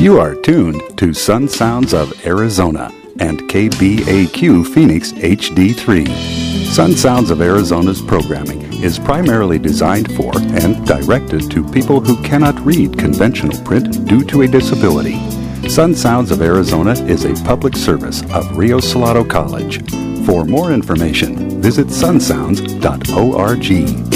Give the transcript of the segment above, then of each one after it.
You are tuned to Sun Sounds of Arizona and KBAQ Phoenix HD3. Sun Sounds of Arizona's programming is primarily designed for and directed to people who cannot read conventional print due to a disability. Sun Sounds of Arizona is a public service of Rio Salado College. For more information, visit sunsounds.org.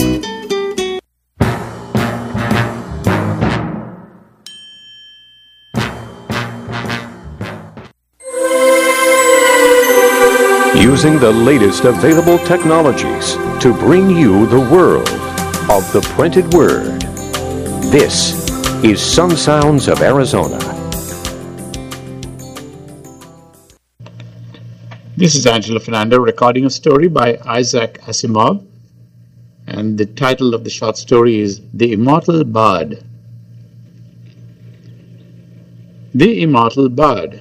Using the latest available technologies to bring you the world of the printed word. This is Sun Sounds of Arizona. This is Angelo Fernando recording a story by Isaac Asimov, and the title of the short story is The Immortal Bard. The Immortal Bard.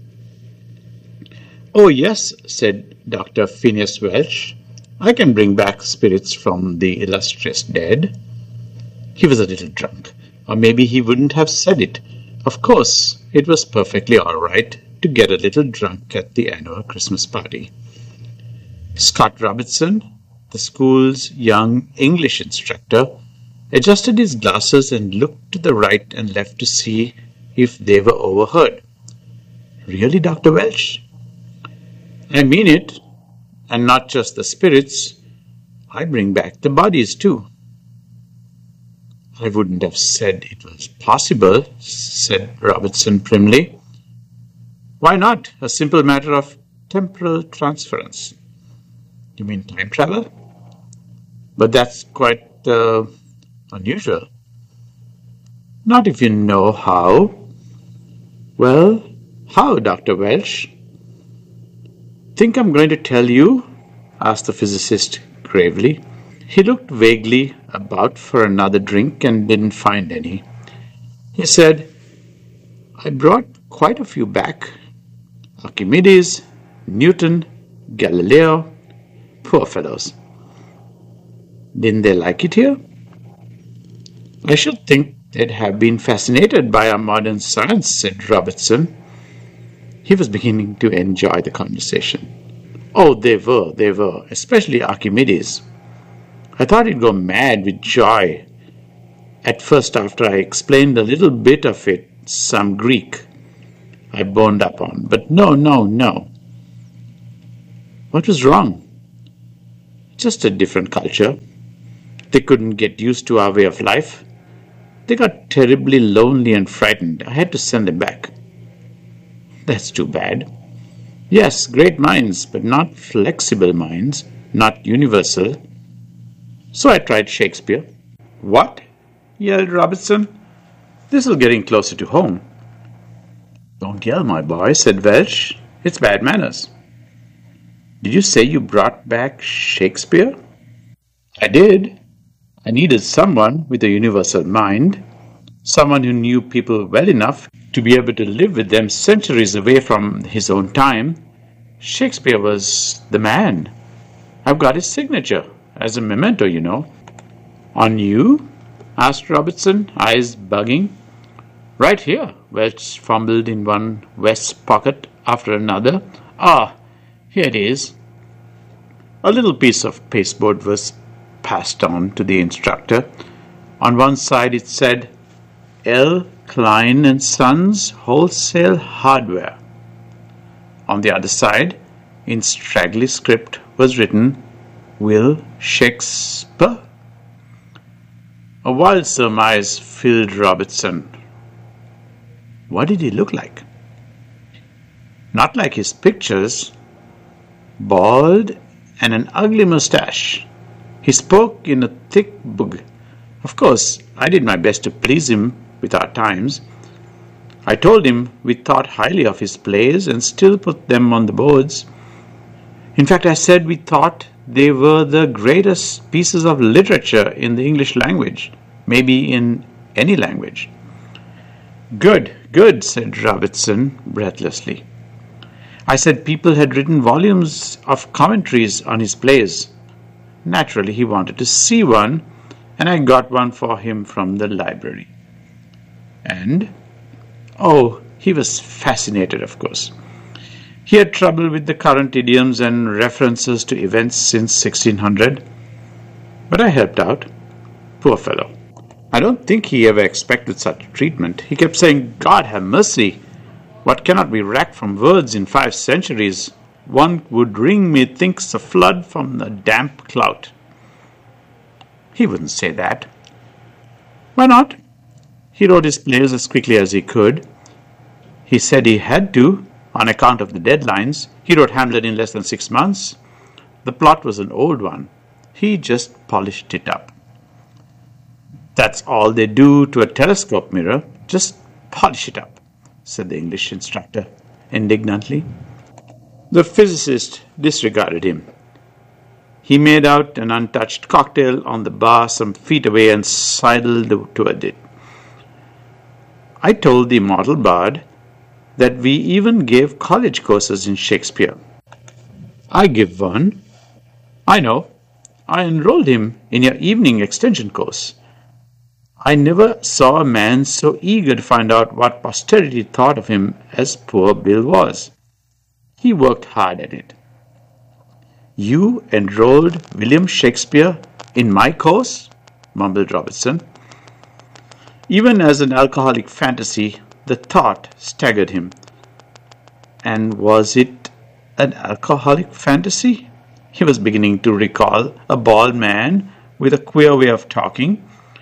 "Oh yes," said Dr. Phineas Welch, "I can bring back spirits from the illustrious dead." He was a little drunk, or maybe he wouldn't have said it. Of course, it was perfectly all right to get a little drunk at the annual Christmas party. Scott Robertson, the school's young English instructor, adjusted his glasses and looked to the right and left to see if they were overheard. "Really, Dr. Welch?" "I mean it, and not just the spirits. I bring back the bodies too." "I wouldn't have said it was possible," said Robertson primly. "Why not? A simple matter of temporal transference." "You mean time travel?" "But that's quite unusual." "Not if you know how." "Well, how, Dr. Welch?" "Think I'm going to tell you?" asked the physicist gravely. He looked vaguely about for another drink and didn't find any. He said, "I brought quite a few back. Archimedes, Newton, Galileo, poor fellows." "Didn't they like it here?" "I should think they'd have been fascinated by our modern science," said Robertson. He was beginning to enjoy the conversation. "Oh, they were, especially Archimedes. I thought he'd go mad with joy at first after I explained a little bit of it, some Greek I boned up on, but no. What was wrong?" "Just a different culture. They couldn't get used to our way of life. They got terribly lonely and frightened. I had to send them back." "That's too bad." "Yes, great minds, but not flexible minds, not universal. So I tried Shakespeare." "What?" yelled Robertson. "This is getting closer to home." "Don't yell, my boy," said Welch. "It's bad manners." "Did you say you brought back Shakespeare?" "I did. I needed someone with a universal mind, someone who knew people well enough to be able to live with them centuries away from his own time. Shakespeare was the man. I've got his signature, as a memento, you know." "On you?" asked Robertson, eyes bugging. "Right here." Welch fumbled in one vest pocket after another. "Ah, here it is." A little piece of pasteboard was passed on to the instructor. On one side it said, "L. Klein and Sons Wholesale Hardware." On the other side, in straggly script, was written, "Will Shakespeare?" A wild surmise filled Robertson. What did he look like? Not like his pictures. Bald and an ugly mustache. He spoke in a thick boog. Of course, I did my best to please him with our times. I told him we thought highly of his plays and still put them on the boards. In fact, I said we thought they were the greatest pieces of literature in the English language, maybe in any language. Good, said Robertson breathlessly. I said people had written volumes of commentaries on his plays. Naturally, he wanted to see one, and I got one for him from the library. And Oh, he was fascinated, of course. He had trouble with the current idioms and references to events since 1600, but I helped out. Poor fellow. I don't think he ever expected such treatment. He kept saying, "God have mercy! What cannot be racked from words in 5 centuries? One would ring methinks a flood from the damp cloud." He wouldn't say that. Why not? He wrote his plays as quickly as he could. He said he had to, on account of the deadlines. He wrote Hamlet in less than 6 months. The plot was an old one. He just polished it up. "That's all they do to a telescope mirror, just polish it up," said the English instructor indignantly. The physicist disregarded him. He made out an untouched cocktail on the bar some feet away and sidled toward it. I told the immortal bard that we even gave college courses in Shakespeare. "I give one." "I know. I enrolled him in your evening extension course. I never saw a man so eager to find out what posterity thought of him as poor Bill was. He worked hard at it." "You enrolled William Shakespeare in my course?" mumbled Robertson. Even as an alcoholic fantasy, the thought staggered him. And was it an alcoholic fantasy? He was beginning to recall a bald man with a queer way of talking.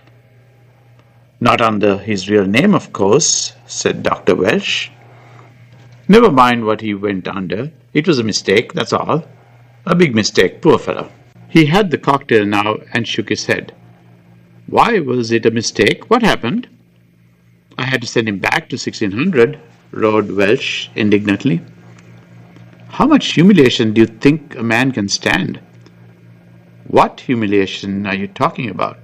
"Not under his real name, of course," said Dr. Welsh. "Never mind what he went under. It was a mistake, that's all. A big mistake, poor fellow." He had the cocktail now and shook his head. "Why was it a mistake? What happened?" "I had to send him back to 1600, roared Welsh indignantly. "How much humiliation do you think a man can stand?" "What humiliation are you talking about?"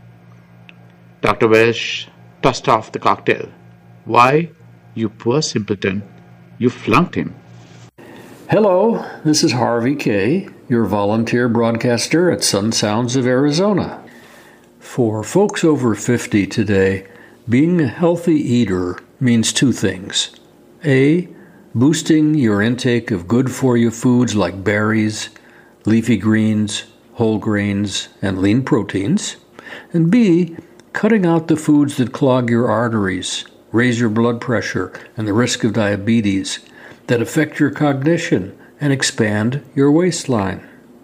Dr. Welsh tossed off the cocktail. "Why, you poor simpleton, you flunked him." Hello, this is Harvey K., your volunteer broadcaster at Sun Sounds of Arizona. For folks over 50 today, being a healthy eater means 2 things. A, boosting your intake of good-for-you foods like berries, leafy greens, whole grains, and lean proteins. And B, cutting out the foods that clog your arteries, raise your blood pressure and the risk of diabetes, that affect your cognition and expand your waistline.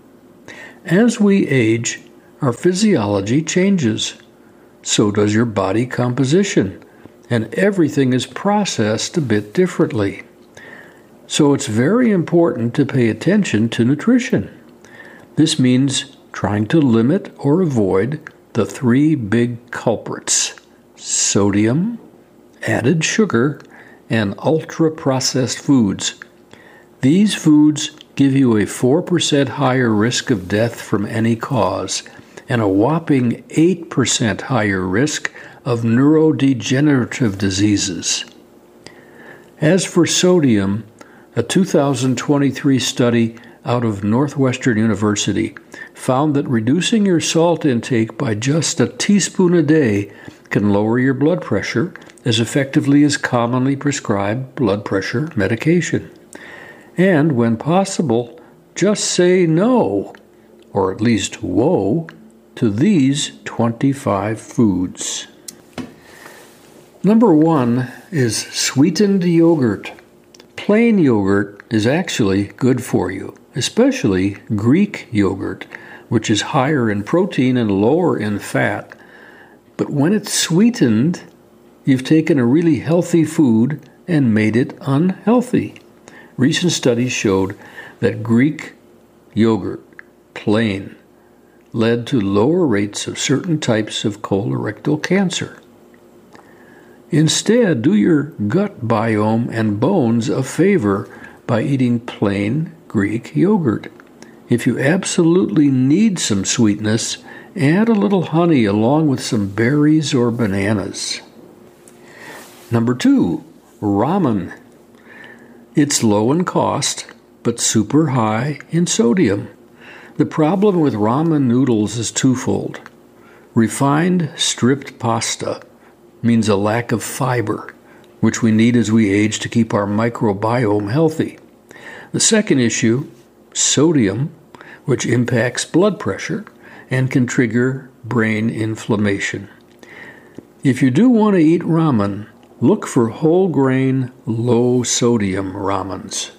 As we age, our physiology changes. So does your body composition, and everything is processed a bit differently. So it's very important to pay attention to nutrition. This means trying to limit or avoid the 3 big culprits: sodium, added sugar, and ultra-processed foods. These foods give you a 4% higher risk of death from any cause and a whopping 8% higher risk of neurodegenerative diseases. As for sodium, a 2023 study out of Northwestern University found that reducing your salt intake by just a teaspoon a day can lower your blood pressure as effectively as commonly prescribed blood pressure medication. And when possible, just say no, or at least whoa, to these 25 foods. Number 1 is sweetened yogurt. Plain yogurt is actually good for you, especially Greek yogurt, which is higher in protein and lower in fat. But when it's sweetened, you've taken a really healthy food and made it unhealthy. Recent studies showed that Greek yogurt, plain, led to lower rates of certain types of colorectal cancer. Instead, do your gut biome and bones a favor by eating plain Greek yogurt. If you absolutely need some sweetness, add a little honey along with some berries or bananas. Number 2, ramen. It's low in cost, but super high in sodium. The problem with ramen noodles is twofold. Refined stripped pasta means a lack of fiber, which we need as we age to keep our microbiome healthy. The second issue, sodium, which impacts blood pressure and can trigger brain inflammation. If you do want to eat ramen, look for whole grain, low sodium ramens.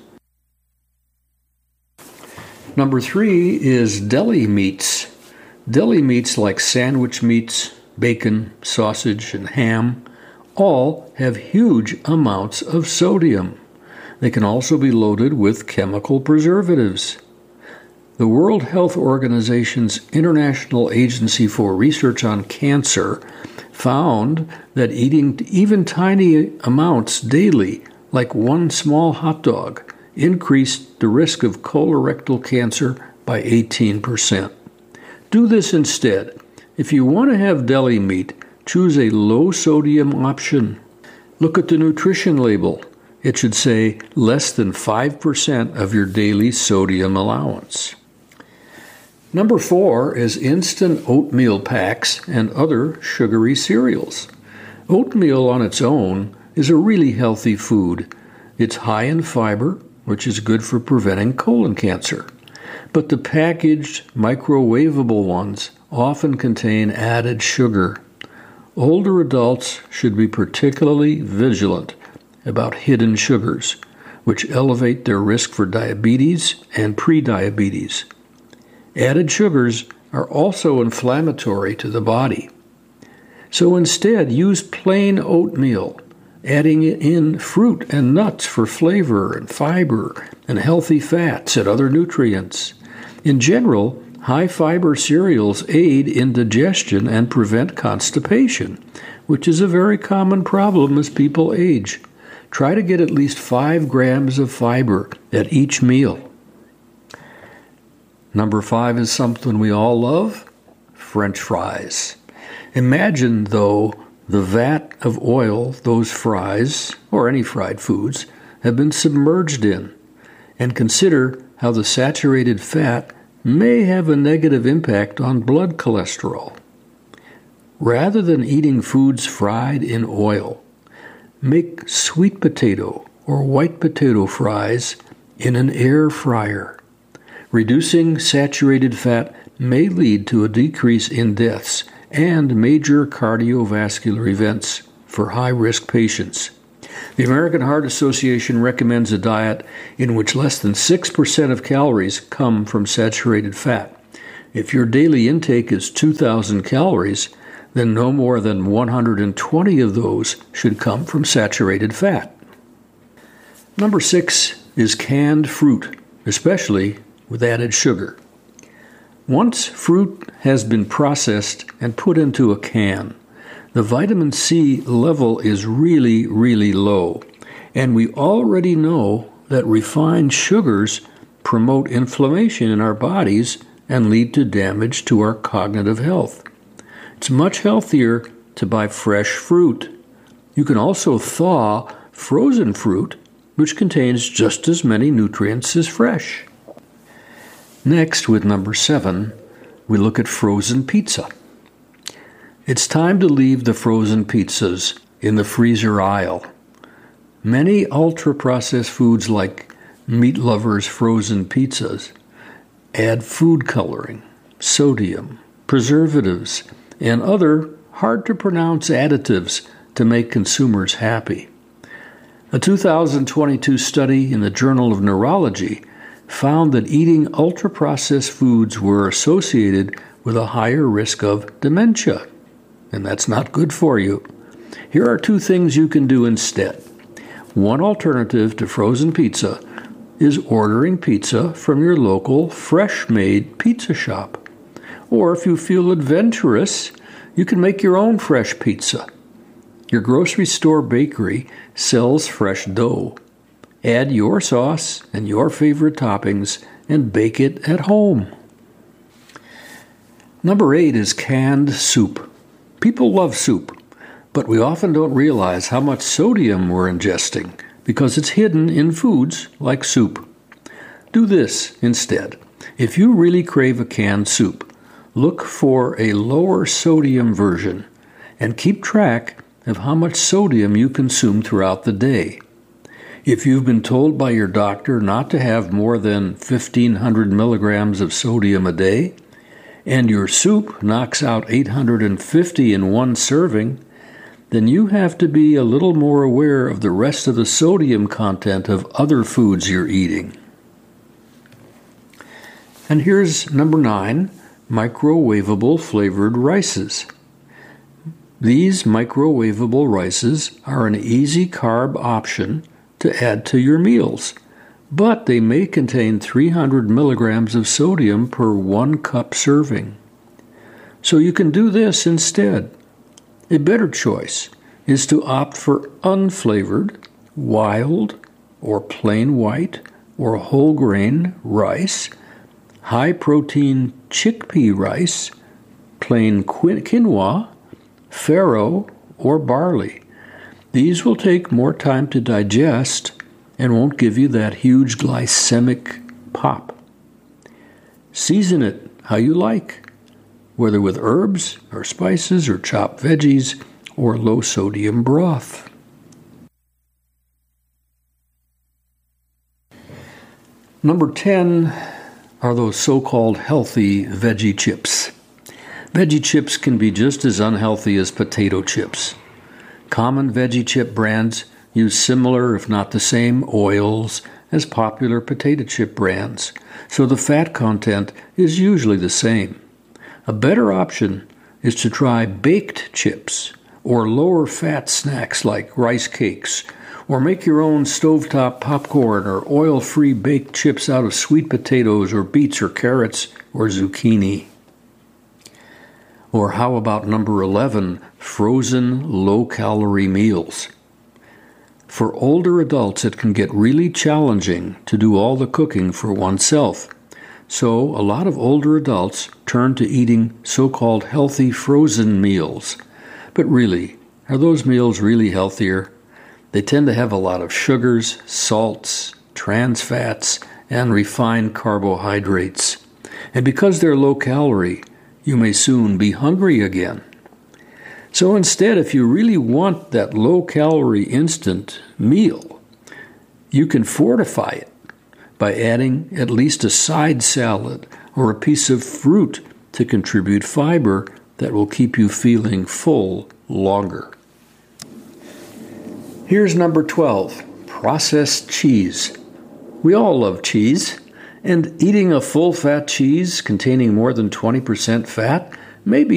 Number 3 is deli meats. Deli meats like sandwich meats, bacon, sausage, and ham all have huge amounts of sodium. They can also be loaded with chemical preservatives. The World Health Organization's International Agency for Research on Cancer found that eating even tiny amounts daily, like one small hot dog, increased the risk of colorectal cancer by 18%. Do this instead. If you want to have deli meat, choose a low-sodium option. Look at the nutrition label. It should say less than 5% of your daily sodium allowance. Number 4 is instant oatmeal packs and other sugary cereals. Oatmeal on its own is a really healthy food. It's high in fiber, which is good for preventing colon cancer. But the packaged, microwavable ones often contain added sugar. Older adults should be particularly vigilant about hidden sugars, which elevate their risk for diabetes and prediabetes. Added sugars are also inflammatory to the body. So instead, use plain oatmeal, adding in fruit and nuts for flavor and fiber and healthy fats and other nutrients. In general, high-fiber cereals aid in digestion and prevent constipation, which is a very common problem as people age. Try to get at least 5 grams of fiber at each meal. Number 5 is something we all love, French fries. Imagine, though, the vat of oil those fries, or any fried foods, have been submerged in, and consider how the saturated fat may have a negative impact on blood cholesterol. Rather than eating foods fried in oil, make sweet potato or white potato fries in an air fryer. Reducing saturated fat may lead to a decrease in deaths and major cardiovascular events for high-risk patients. The American Heart Association recommends a diet in which less than 6% of calories come from saturated fat. If your daily intake is 2,000 calories, then no more than 120 of those should come from saturated fat. Number 6 is canned fruit, especially with added sugar. Once fruit has been processed and put into a can, the vitamin C level is really, really low, and we already know that refined sugars promote inflammation in our bodies and lead to damage to our cognitive health. It's much healthier to buy fresh fruit. You can also thaw frozen fruit, which contains just as many nutrients as fresh. Next, with number 7, we look at frozen pizza. It's time to leave the frozen pizzas in the freezer aisle. Many ultra-processed foods like Meat Lover's frozen pizzas add food coloring, sodium, preservatives, and other hard-to-pronounce additives to make consumers happy. A 2022 study in the Journal of Neurology found that eating ultra-processed foods were associated with a higher risk of dementia, and that's not good for you. Here are 2 things you can do instead. One alternative to frozen pizza is ordering pizza from your local fresh-made pizza shop. Or if you feel adventurous, you can make your own fresh pizza. Your grocery store bakery sells fresh dough. Add your sauce and your favorite toppings and bake it at home. Number 8 is canned soup. People love soup, but we often don't realize how much sodium we're ingesting because it's hidden in foods like soup. Do this instead. If you really crave a canned soup, look for a lower sodium version and keep track of how much sodium you consume throughout the day. If you've been told by your doctor not to have more than 1,500 milligrams of sodium a day, and your soup knocks out 850 in one serving, then you have to be a little more aware of the rest of the sodium content of other foods you're eating. And here's number 9, microwavable flavored rices. These microwavable rices are an easy carb option to add to your meals, but they may contain 300 milligrams of sodium per 1 cup serving. So you can do this instead. A better choice is to opt for unflavored, wild, or plain white, or whole grain rice, high-protein chickpea rice, plain quinoa, farro, or barley. These will take more time to digest and won't give you that huge glycemic pop. Season it how you like, whether with herbs or spices or chopped veggies or low-sodium broth. Number 10 are those so-called healthy veggie chips. Veggie chips can be just as unhealthy as potato chips. Common veggie chip brands use similar, if not the same, oils as popular potato chip brands, so the fat content is usually the same. A better option is to try baked chips or lower fat snacks like rice cakes, or make your own stovetop popcorn or oil-free baked chips out of sweet potatoes or beets or carrots or zucchini. Or how about number 11, frozen low-calorie meals? For older adults, it can get really challenging to do all the cooking for oneself. So a lot of older adults turn to eating so-called healthy frozen meals. But really, are those meals really healthier? They tend to have a lot of sugars, salts, trans fats, and refined carbohydrates. And because they're low-calorie, you may soon be hungry again. So instead, if you really want that low-calorie instant meal, you can fortify it by adding at least a side salad or a piece of fruit to contribute fiber that will keep you feeling full longer. Here's number 12, processed cheese. We all love cheese. And eating a full-fat cheese containing more than 20% fat may be